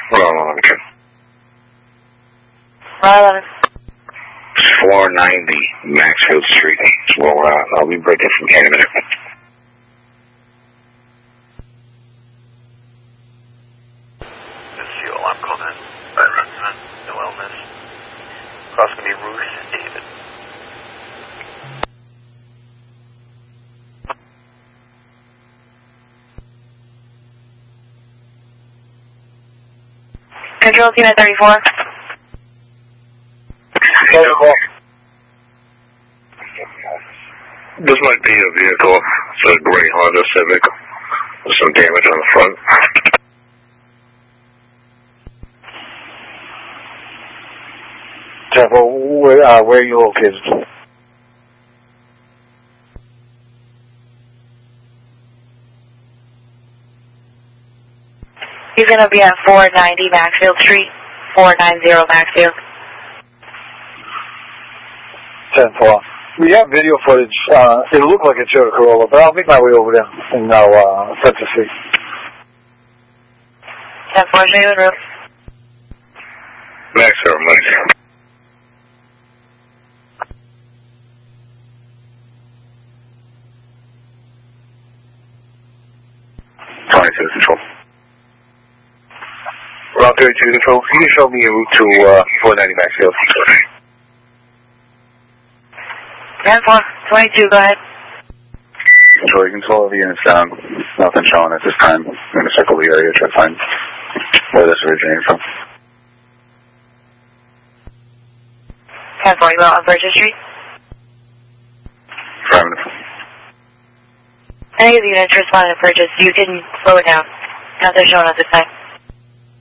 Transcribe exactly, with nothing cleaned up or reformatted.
Oh, okay. eleven. four ninety Maxfield Street. Well, uh, I'll be breaking from Canada. This is the alarm call then. By resident, no illness. Cross gonna be Ruth David. Control team at thirty-four. thirty-four. This might be a vehicle. It's a gray Honda Civic with some damage on the front. Temple, where, uh, where are you located? He's going to be at four ninety Maxfield Street. four ninety Maxfield. ten four. We have video footage. Uh, it'll look like a Toyota Corolla, but I'll make my way over there and I'll uh, set to see. ten four, show you in route. Max or Mike? twenty-six control. Route thirty-two control. Can you show me a route to uh, four ninety Maxfield? ten four, twenty-two, go ahead. Control, you control of the units down. Nothing showing at this time. I'm going to circle the area, try to find where this originated from. ten four, you out on Burgess Street? Affirmative. Any of the units responding to purchase, you can slow it down. Nothing showing at this time.